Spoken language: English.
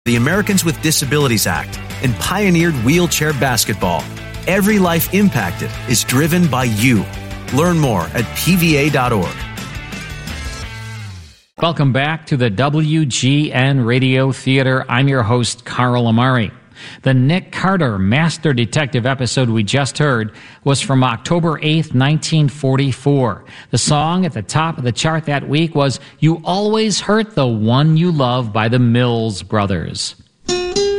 the Americans with Disabilities Act, and pioneered wheelchair basketball. Every life impacted is driven by you. Learn more at pva.org. Welcome back to the WGN Radio Theater. I'm your host, Carl Amari. The Nick Carter Master Detective episode we just heard was from October 8th, 1944. The song at the top of the chart that week was You Always Hurt the One You Love by the Mills Brothers.